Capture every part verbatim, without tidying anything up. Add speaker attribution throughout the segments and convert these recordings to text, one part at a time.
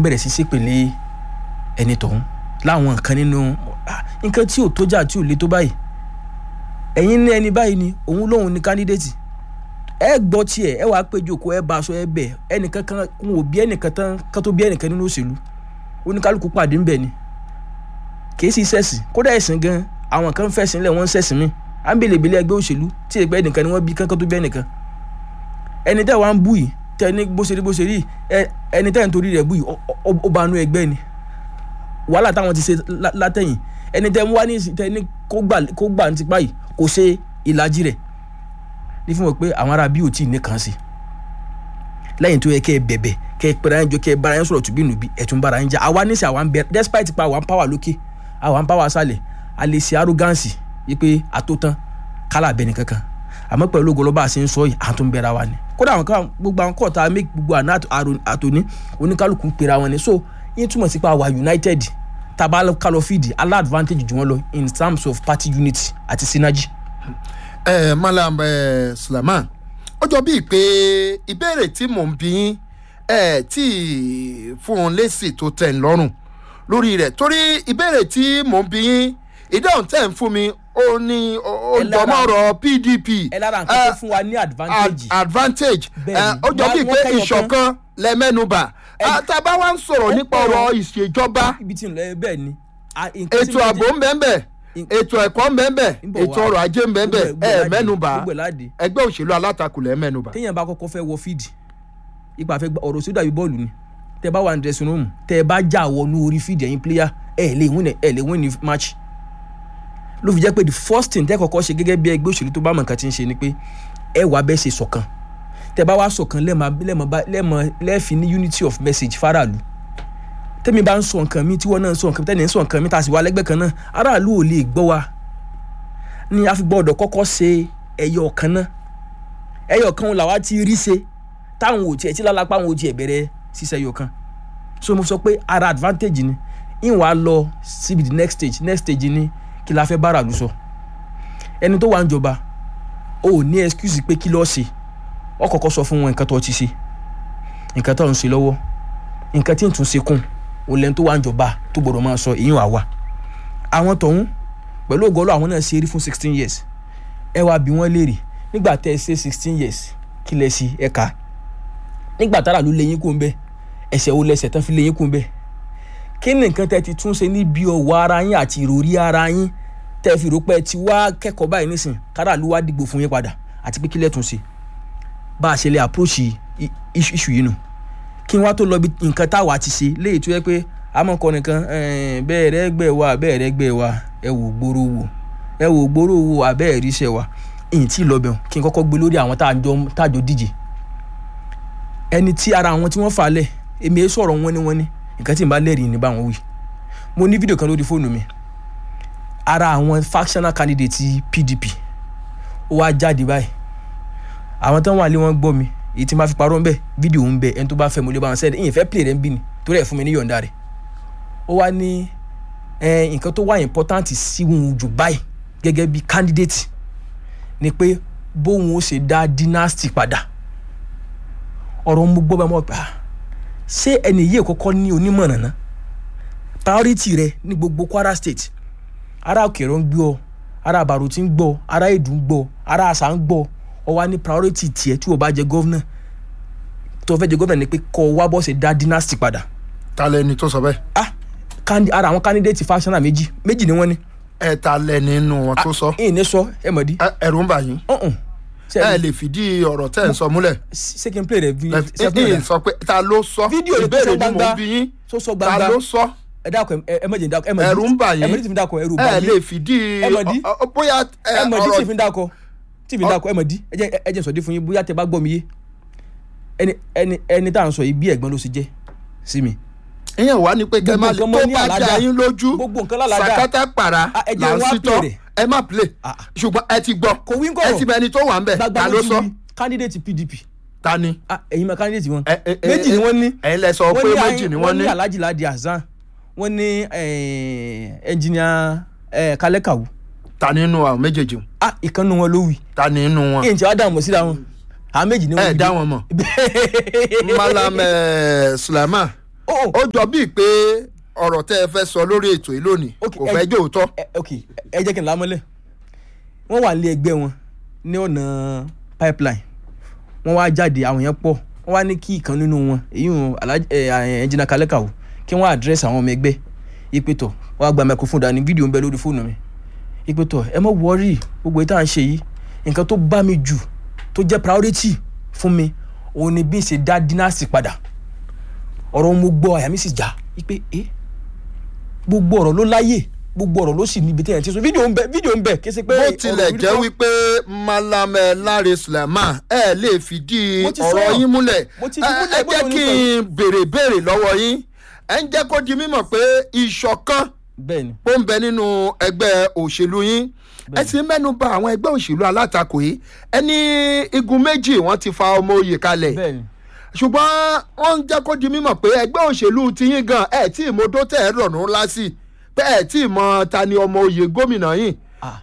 Speaker 1: bẹ̀rẹ̀ sí ṣépèlé ẹni tọ̀hún láwọn nǹkan nínú nǹkan tí ò tó jà tí ò le tó báyìí ẹ̀yin ní ẹni báyìí ni òun lóhun ní candidate ẹ gbọ́ tiẹ̀ ẹ wàá péjọ kó ẹ bá aṣọ ẹ bẹ̀ ẹnìkan kan wọn ò bí ẹnìkan tán kan tó bí ẹnìkan nínú òṣèlú oníkálukú pàdé ńbẹ ni kì í sì sẹ́sì kódà ẹ̀sìn gan àwọn kan fẹ̀sìn lẹ̀ wọ́n ń sẹ́sìn mí à ń bèlèbèlè ẹgbẹ́ òṣèlú tí èpẹ́ ẹnìkan ni wọ́n bí kankan tó bí ẹnìkan ẹni tẹ́ wàá ń bù yìí tẹ́ ní bó ṣe rí bó ṣe rí ẹni tẹ́ ń torí rẹ̀ bù yìí ó bá nú ẹgbẹ́ ni wàhálà táwọn ti ṣe látẹ̀yìn ẹni tẹ́ mú wá ní tẹ́ ní kó gbà ní tipa yìí kò ṣe ìlàjì rẹ̀ ní fún wọn pé àwọn ará bí ò tí ì nìkan sí lẹ́yìn tó yẹ kẹ́ ẹ bẹ̀bẹ̀ kẹ́ ẹ pẹ̀lú ẹ̀jọ́ kẹ́ ẹ bára yẹn sọ̀rọ̀ tùbí nùbí ẹ̀tún bára yẹn jà àwa níṣẹ́ àwa ń bẹ despite pa àwa ń power lókè àwa ń power sálẹ̀ a lè ṣe arrogance yìí pé àtótán kálá abẹ́ni kankan àmọ́ pẹ̀lú ògo lọ́ba àṣẹ ń sọ yìí à ń tún bẹ̀rẹ̀ wa ni kódà àwọn kan gbogbo àwọn kọ́ọ̀tà make gbogbo àná àtòní oníkálukú ń pera wọn ni so yín túmọ̀ sí pé àwa united taba kálọ̀ fìdí alá advantage jù wọ́n lọ in terms of party unity àti synergy.
Speaker 2: ẹ ẹ Malam ẹ Sulaiman ó jọ bíi pé ìbéèrè tí mò ń bí yín ẹ tí fún un lésì tó tẹ́ ń lọ́rùn lórí rẹ̀ torí ìbéèrè tí mò ń bí yín ìdáhùn tẹ́ ń fún mi ó ní ọjọ́mọ́rọ̀ P D P
Speaker 1: ẹ lára nǹkan tó fún wa ní advantage.
Speaker 2: advantage ó jọ bíi pé ìṣọ̀kan lẹ́mẹ́nubà àtàbá wa ń sọ̀rọ̀ nípa ọ̀rọ̀ ìṣèjọba
Speaker 1: ibi tí ń lọ bẹ́ẹ̀ ni.
Speaker 2: ètò ààbò ń bẹ́ẹ̀ bẹ́ẹ̀ ètò ẹ̀kọ́ ń bẹ́ẹ̀ bẹ́ẹ̀ ètò ọrọ̀ ajé ń bẹ́ẹ̀ bẹ́ẹ̀ ẹ̀ mẹ́nubà ẹgbẹ́ òṣèlú alátakò lẹ́ mẹ́nubà.
Speaker 1: téèyàn bá kọ́kọ́ fẹ́ wọ fíìdì ipa fẹ́ ọ̀rọ̀ sí dàbí bọ́ọ̀lù ni tẹ́ bá wà ní dressing room tẹ́ bá já wọnú orí fíìdì ẹ̀yin player ẹ̀ lè win ẹ̀ lè win ní match. ló fi jẹ́ pé the first thing tẹ́ kọ́kọ́ ṣe gẹ́gẹ́ bí ẹgbẹ́ òṣèlú tó bá mọ̀ nǹkan tí ń ṣe ni pé ẹ wà bẹ́ẹ̀ ṣe ṣọ̀kan tẹ́ bá wá ṣọ̀kan lẹ́ẹ̀mọ lẹ́ẹ̀fin ní unity of message faraàlú tẹ́mi bá ń sọ nǹkan mi tí wọ́n náà ń sọ nǹkan mi tẹ́ni ń sọ nǹkan mi tá a sì wá lẹ́gbẹ́ kan náà aráàlú ò lè gbọ́ wa ni a fi gbọ́dọ̀ kọ́kọ́ ṣe ẹyọ kan náà ẹyọ kan làwa ti rí ṣe táwọn ò tiẹ̀ tí lálápá àwọn ò tiẹ̀ bẹ̀rẹ̀ ṣiṣẹ́ ẹyọ kan so mo sọ pé ara advantage ni ìwà lọ síbi the next stage next stage ni kí la fẹ́ bára lù sọ ẹni tó wà ń jọba o ò ní excuse pé kí lọ́ọ́ ṣe ọ kọ́kọ́ sọ fún wọn nǹkan tó ti ṣe nǹkan tó ń ṣe lọ́wọ́ nǹkan tí ń tún ṣe kún òun lẹ́nu tó wà ń jọba tó gbọ́dọ̀ máa sọ èyí wà wá àwọn tọ̀hún pẹ̀lú ògọ́lọ́ àwọn náà ṣe rí fún sixteen years ẹ wá bí wọ́n léèrè nígbà tẹ́ ẹ ṣe sixteen years kí lẹ sí ẹ̀ka nígbà tára ló lẹ́yìn kún bẹ́ẹ̀ ẹ̀ṣẹ̀ wo lẹ́sẹ̀ tán fi lẹ́yìn kún bẹ́ẹ̀ kí ni nǹkan tẹ́ ti tún ṣe níbi ọwọ́ ara yín àti ìròrí ara yín tẹ́ fi rò pé ti wá kẹ́kọ̀ọ́ báyìí nísìn kára ló wá dìgbò fún yín padà àti pé kí lẹ tún ṣe bá a ṣe lè approach issue yìí nù kí n wá tó lọ bí nǹkan táwa ti ṣe léyìí tó yẹ pé amọ̀kọ nìkan bẹ́ẹ̀ rẹ́ gbẹ̀ wá bẹ́ẹ̀ rẹ́ gbẹ̀ wá ẹ wò gbòòrò wò ẹ wò gbòòrò wò àbẹ́ẹ̀ ríṣẹ́ wa èyí tí ì lọ bẹ̀rù kí n kọ́kọ́ gbé lórí àwọn táàjọ díje ẹni tí ara àwọn tí wọ́n fà lẹ̀ èmi ẹ sọ̀rọ̀ wọn ni wọ́n ní nǹkan tí n bá lẹ́rìí ní báwọn wí mo ní fídíò kan lórí fóònù mi ara àwọn factional candidate P D P ó wá jáde báyìí àwọn tán wà lé wọn gbọ́ mi èyí tí n bá fi parọ́ ń bẹ̀ fídíò ń bẹ ẹni tó bá fẹ́ mo lè bá wọn sẹ́ẹ̀dẹ̀ ìyẹn fẹ́ play rẹ̀ ń bí ni torí ẹ̀ fún mi ní yọ̀ǹda rẹ̀ ó wá ní nǹkan tó wà important sí wọn jù báyìí gẹ́gẹ́ bí candidate ni pé bóun ó ṣe dá dynasty padà ọ̀rọ̀ mo gbọ́ bá mọ̀ pé ṣé ẹni yìí kọ́kọ́ ní onímọ̀ràn náà priority rẹ ní gbogbo Kwara State ará Òkèrè ń gbọ́ ará Àbàrò tí ń gbọ́ ará Èdù ń gbọ́ ará Àṣà ń gbọ́ ọ wá ní priority tiẹ̀ tí o bá jẹ gọ́vnà tó fẹ́ jẹ gọ́vnà ni pé kọ́ wá bọ́ ṣe dá dynasty padà.
Speaker 2: ta lẹni tó sọ bẹ́ẹ̀.
Speaker 1: ah kandi ara àwọn candidate factional méjì méjì ni wọ́n ní.
Speaker 2: ẹ ta lẹni nínú wọn tó sọ.
Speaker 1: ẹ ní sọ ẹ mọ̀ di.
Speaker 2: ẹ̀rù ń bà yín. ẹ lè fìdí ọ̀rọ̀ tẹ́ ń sọ múlẹ̀.
Speaker 1: second play rẹ vi.
Speaker 2: ẹ sọ pé ta ló sọ.
Speaker 1: fídíò rẹ tó sọ gbangba tó sọ gbangba
Speaker 2: ta ló sọ.
Speaker 1: ẹ dákun ẹ mọ̀ jẹ́ dákun ẹ mọ̀ di.
Speaker 2: ẹ̀rù ń bà yín.
Speaker 1: ẹ mọ̀ di tí mi dákun ẹ̀rù bà yín.
Speaker 2: ẹ lè fìdí bóyá
Speaker 1: ẹ mọ̀ di tí mi dákun tí mi dákun ẹ mọ̀ di ẹ jẹ́ sọ̀dí fún yín bóyá tẹ bá gbọ́ mi yé ẹni ẹni ẹni tá à ń sọ yìí bí ẹ̀gbọ́n ló ṣe jẹ́ sí mi.
Speaker 2: ìyẹn wà ní pé kẹ má lè tó bá dá yín lójú sàkátà pàrà là ń sítọ́ ẹ má play ṣùgbọ́n ẹ ti gbọ́ ẹ ti bẹ ẹni tó wà ń bẹ̀ ta ló sọ.
Speaker 1: candidate P D P.
Speaker 2: ta ni.
Speaker 1: ẹ̀yin mọ candidate wọn méjì ni wọ́n ní.
Speaker 2: ẹ̀yin lẹ sọ pé méjì ni wọ́n ní.
Speaker 1: wọ́n ní Alhaji Ladi Hasan wọ́n ní engineer Kalekawu.
Speaker 2: ta nínú àwọn méjèèjì.
Speaker 1: ah ìkànnì wọn ló wí.
Speaker 2: ta nínú wọn.
Speaker 1: kí n tí wàá dààmú síra wọn àwọn méjì ni wọ́n.
Speaker 2: ẹ dá wọn mọ̀. Malam Sulaiman ó jọ bíi pé ọ̀rọ̀ tẹ́ ẹ fẹ́ sọ lórí ètò yìí lónìí kò fẹ́ jẹ́ òótọ́.
Speaker 1: ok ẹ jẹ́ kí n lámọ́lẹ̀ wọ́n wà nílé ẹgbẹ́ wọn ní ọ̀nà pipeline wọ́n wá jáde àwọn yẹn pọ̀ wọ́n wá ní kí ìkan nínú wọn èyí hàn ẹnjìnà Kalẹ́kàwò kí wọ́n àdírẹ́sì àwọn ọmọ ẹgbẹ́ ìpètọ̀ wọ́n á gba microphone dání fídíò ń bẹ lórí fóònù mi ìpètọ̀ ẹ mọ̀ wọ́ọ̀rì gbogbo ìta à ń ṣe yìí nǹkan tó bá mi jù tó jẹ́ priority fún mi òun ni bí n ṣe dá dínásì padà ọ̀rọ̀ mo gbọ́ àyà mi sì já wípé ẹ gbogbo ọ̀rọ̀ ló láyè gbogbo ọ̀rọ̀ ló sì níbi tí ẹ̀ ti sọ fídíò ń bẹ fídíò ń bẹ kí ẹ ṣe pé.
Speaker 2: bó tilẹ̀ jẹ́ wípé Malam Lanre Suleiman ẹ lè fìdí ọ̀rọ̀ yín múlẹ̀ ẹ jẹ́ kí n béèrè béèrè lọ́wọ́ yín ẹ ń jẹ́ kó di mímọ̀ pé ìṣọ̀kan ó ń bẹ nínú ẹgbẹ́ òṣèlú yín ẹ sì mẹ́nu bà àwọn ẹgbẹ́ òṣèlú alátakò yìí ẹni igun méjì wọ́n ti fa ọmọ oyè kalẹ̀ ṣùgbọ́n wọ́n ń jẹ́ kó di mímọ̀ pé ẹgbẹ́ òṣèlú tiyín gan ẹ̀ tí ìmọ̀dó tẹ̀ ẹ́ rọ̀nù ńlá sí pé ẹ̀ tí ìmọ̀ ta ni ọmọ oyè gómìnà yìí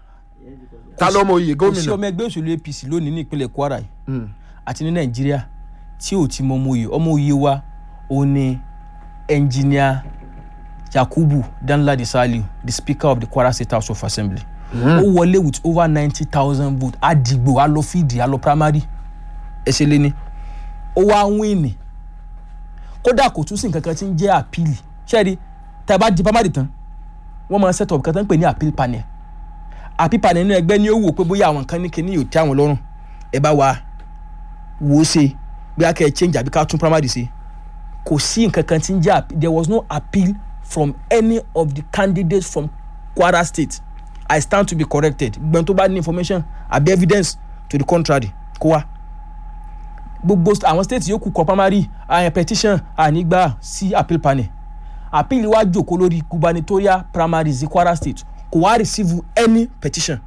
Speaker 2: ta lọ́mọ oyè gómìnà.
Speaker 1: kò sí ọmọ ẹgbẹ́ òṣèlú A P C lónìí ní ìpínlẹ̀ Kwara yìí àti ní Nàìjíríà tí ò ti mọ ọmọ oyè ọmọ oyè wa ó ní ẹnjìníà Yakubu Danladi Saliu the Speaker of the Kwara State House of Assembly ó wọlé with over ninety thousand votes àdìgbò àlọ́ fídì àlọ́ primary ẹsẹ̀ lẹ́ni ó wá wíìnì kódà kò tún sí nǹkan kan tí ń jẹ́ àpíìlì ṣẹ́ẹ̀rí tá a bá di primary tán wọ́n máa set up kan tó ń pè ní appeal panel appeal panel nínú ẹgbẹ́ ni ó wò pé bóyá àwọn kan ní kíní yóò tẹ́ àwọn lọ́rùn ẹ bá wa wò ó ṣe bí a kẹ́ ẹ change àbí ká tún primary ṣe kò sí nǹkan kan tí ń jẹ́ there was no appeal from any of the candidates from Kwara State. I stand to be corrected gbọ́n tó bá ní information àbí evidence to the contrary kó wá gbogbo àwọn state yòókù kọ primary àyàn petition ànígbà sí appeal panel appeal wá jókòó lórí gubernatorial primaries ní Kwara State kò wá receive any petition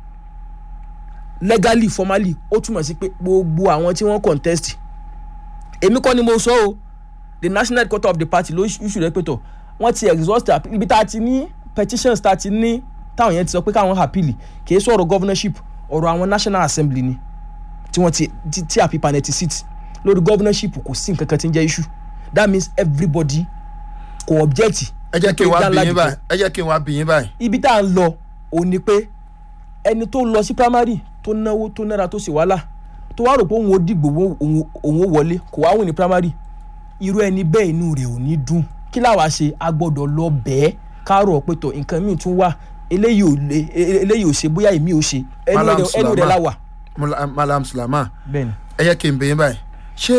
Speaker 1: legally formally ó túmọ̀ sí pé gbogbo àwọn tí wọ́n contest èmi kọ́ ni mo sọ o the national headquarter of the party ló issue rẹ́pẹ̀tọ̀ wọ́n ti exhaust ibi tá a ti ní petitions tá a ti ní táwọn yẹn ti sọ pé káwọn appeal kì í sọ̀rọ̀ governorship ọ̀rọ̀ àwọn national assembly ni tí wọ́n ti ti ti appeal panel ti sit lórí governorship kò sí nǹkan kan tí ń jẹ́ issue that means everybody kò object.
Speaker 2: ẹ jẹ́ kí n wá bí yín báyìí ẹ jẹ́ kí n wá bí yín báyìí.
Speaker 1: ibi tá à ń lọ ò ní pé ẹni tó lọ sí primary tó náwó tó náírà tó sì wàhálà tó wá rò pé òun ò dìgbò òun ò wọlé kò wá wìn ní primary irú ẹni bẹ́ẹ̀ inú rẹ̀ ò ní dùn kí láwa ṣe a gbọ́dọ̀ lọ bẹ́ẹ̀ káàrọ̀ pé tọ̀ nǹkan míì tún wà eléyìí ò lè eléyìí ò ṣe bóyá èmi ò ṣe ẹnu rẹ̀ láwà.
Speaker 2: Malam Suleiman ẹ jẹ́ kí n bẹ̀yìn báyìí ṣé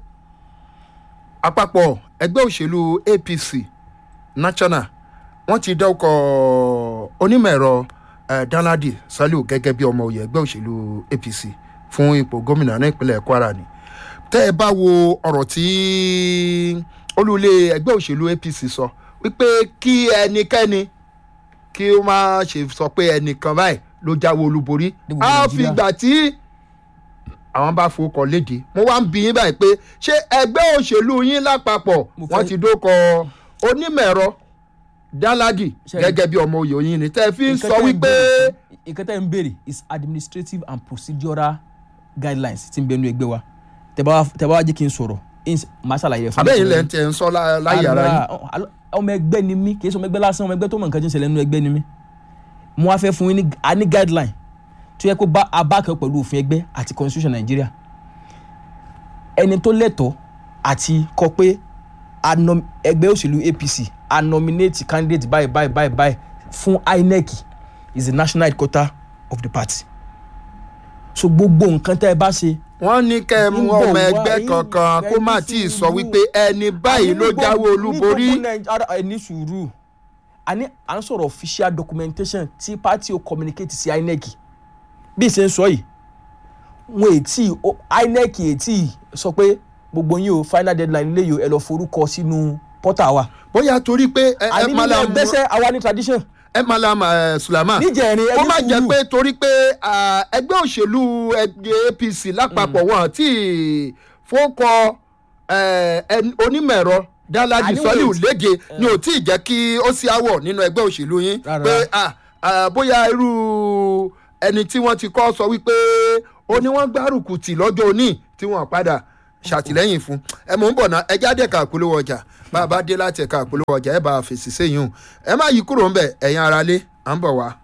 Speaker 2: àpapọ̀ ẹgbẹ́ òṣèlú A P C national wọ́n ti dárúkọ onímọ̀ ẹ̀rọ Danladi Saliu gẹ́gẹ́ bí ọmọ oyè ẹgbẹ́ òṣèlú A P C fún ipò gómìnà ní ìpínlẹ̀ Kwara ni tẹ́ ẹ bá wo ọ̀rọ̀ tí olùlé ẹgbẹ́ òṣèlú A P C sọ wípé kí ẹnikẹ́ni kí ó má ṣe sọ pé ẹnìkan báyìí ló jáwé olúborí á fi ìgbà tí àwọn bá fowókọ léde mo wá ń bi yín báyìí pé ṣé ẹgbẹ́ òṣèlú yín lápapọ̀ wọ́n ti dókọ onímọ̀-ẹ̀rọ Danladi gẹ́gẹ́ bí ọmọ oyè yín ni tẹ́ fi ń sọ wípé.
Speaker 1: ìkẹtẹ ń béèrè is administrative and procedural guidelines tí ń bẹ nínú ẹgbẹ́ wa tẹ́ bá wá jẹ́ kí n sọ̀rọ̀ màá ṣàlàyé fún mi.
Speaker 2: àbẹ́yìn lẹ́ ń tẹ̀ ń sọ láyé ara yín.
Speaker 1: ọmọ ẹgbẹ́ ni mí kì í ṣe ọmọ ẹgbẹ́ lásán ọmọ ẹgbẹ́ tó mọ̀ nǹkan tí ń ṣẹlẹ̀ nínú ẹgbẹ́ ni mí mo wá fẹ́ fún yín ní guideline tó yẹ kó bá abákẹ́ pẹ̀lú òfin ẹgbẹ́ àti constitution Nàìjíríà ẹni tó lẹ́tọ̀ọ́ àti kọ pé ẹgbẹ́ òṣèlú A P C a nominate candidate báyìí báyìí báyìí báyìí fún I N E C is the national headquarter of the party so gbogbo nǹkan tẹ́ ẹ bá ṣe.
Speaker 2: wọ́n ní kẹ́ ẹ mú ọmọ ẹgbẹ́ kankan kó má tí ì sọ wípé ẹni báyìí ló jáwé olúborí.
Speaker 1: ẹni sùúrù àní à ń sọ̀rọ̀ official documentation tí party ó communicate sí I N E C bí ṣe ń sọ yìí wọn ètí I N E C ètí sọ pé gbogbo yín o final deadline lè yọ ẹ lọ forúkọ sínú portal wa.
Speaker 2: bóyá torí pé ẹ ẹ Malam
Speaker 1: gbẹ́sẹ̀ àwa ní tradition.
Speaker 2: ẹ Malam Suleiman
Speaker 1: níjẹ̀rin ẹni sùúrù
Speaker 2: ó má jẹ́ pé torí pé ẹgbẹ́ òṣèlú A P C lápapọ̀ wọn tí fọ́kọ onímọ̀-ẹ̀rọ Danladi Saliu léde ni ò tí ì jẹ́ kí ó sí àwọ̀ nínú ẹgbẹ́ òṣèlú yín pé bóyá irú ẹni tí wọ́n ti kọ́ sọ wípé ó ní wọ́n gbárùkù tì lọ́jọ́ òní tí wọ́n padà ṣàtìlẹ́yìn fún ẹ mọ̀ ń bọ̀ ná ẹ jáde ká polówó ọjà bá a bá dé láti ẹ̀ka àpolówó ọjà ẹ̀ bá a fèsì séyìn o ẹ má yí kúrò ńbẹ̀ ẹ̀yin aráalé à ń bọ̀ wá.